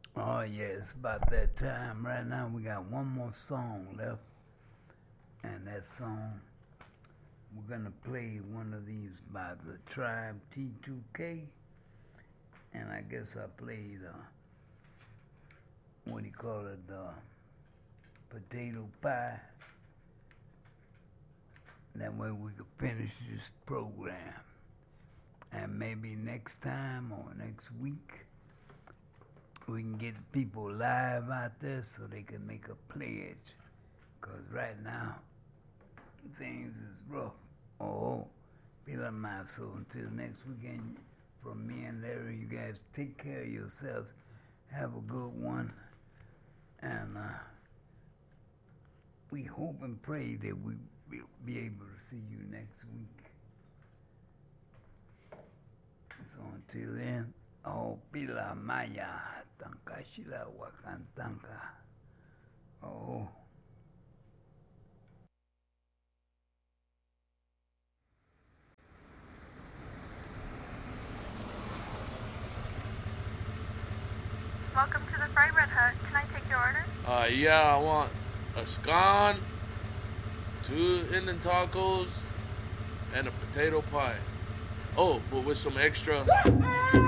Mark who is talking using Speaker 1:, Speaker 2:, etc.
Speaker 1: Oh, yeah, it's about that time. Right now, we got one more song left. And that song, we're going to play one of these by the Tribe T2K. And I guess I played, what do you call it, potato pie. That way we could finish this program. And maybe next time or next week, we can get people live out there so they can make a pledge. Because right now, things is rough. Oh, feel like my so until next weekend, from me and Larry, you guys take care of yourselves. Have a good one. And we hope and pray that we will be able to see you next week. So until then, oh, pila maya, tankashila wakantanka. Oh.
Speaker 2: Welcome to the Fry Bread Hut. Can I take your order?
Speaker 3: Yeah, I want a scone, 2 Indian tacos, and a potato pie. Oh, but with some extra